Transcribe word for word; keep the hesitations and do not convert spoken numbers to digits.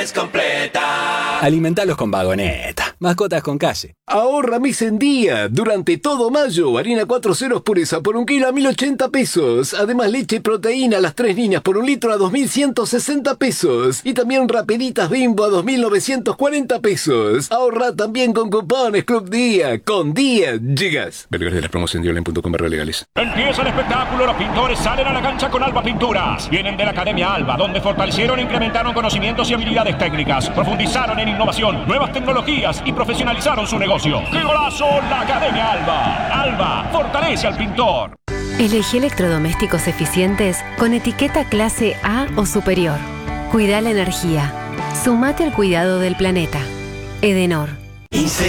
Es completa. Alimentalos con Vagoneta. Mascotas con calle. Ahorra mes en día. Durante todo mayo, harina cuatro ceros pureza por un kilo a mil ochenta pesos. Además, leche y proteína a las tres líneas por un litro a dos mil ciento sesenta pesos. Y también Rapeditas Bimbo a dos mil novecientos cuarenta pesos. Ahorra también con cupones Club Día. Con Día llegas. Belgar de las promociones de online punto com barra legales. Empieza el espectáculo. Los pintores salen a la cancha con Alba Pinturas. Vienen de la Academia Alba, donde fortalecieron e incrementaron conocimientos y habilidades técnicas. Profundizaron en innovación, nuevas tecnologías y profesionalizaron su negocio. ¡Qué golazo! La Academia Alba. Alba fortalece al pintor. Elegí electrodomésticos eficientes con etiqueta clase A o superior. Cuida la energía. Sumate al cuidado del planeta. Edenor. Y se